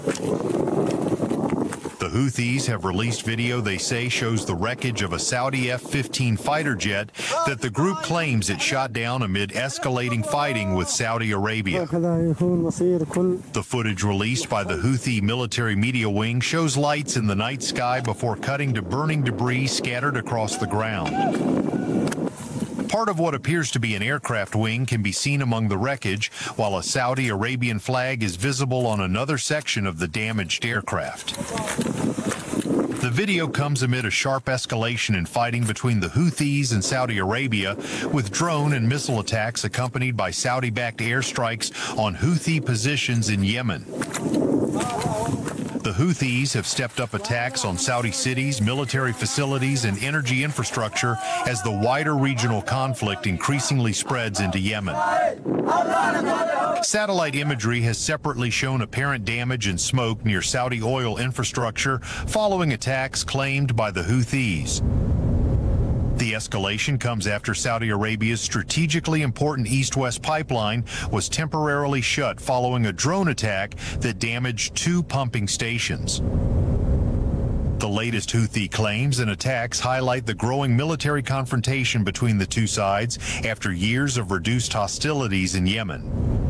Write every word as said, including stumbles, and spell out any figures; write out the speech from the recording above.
The Houthis have released video they say shows the wreckage of a Saudi F fifteen fighter jet that the group claims it shot down amid escalating fighting with Saudi Arabia. The footage released by the Houthi military media wing shows lights in the night sky before cutting to burning debris scattered across the ground. Part of what appears to be an aircraft wing can be seen among the wreckage, while a Saudi Arabian flag is visible on another section of the damaged aircraft. The video comes amid a sharp escalation in fighting between the Houthis and Saudi Arabia, with drone and missile attacks accompanied by Saudi-backed airstrikes on Houthi positions in Yemen. The Houthis have stepped up attacks on Saudi cities, military facilities, and energy infrastructure as the wider regional conflict increasingly spreads into Yemen. Satellite imagery has separately shown apparent damage and smoke near Saudi oil infrastructure following attacks claimed by the Houthis. The escalation comes after Saudi Arabia's strategically important east-west pipeline was temporarily shut following a drone attack that damaged two pumping stations. The latest Houthi claims and attacks highlight the growing military confrontation between the two sides after years of reduced hostilities in Yemen.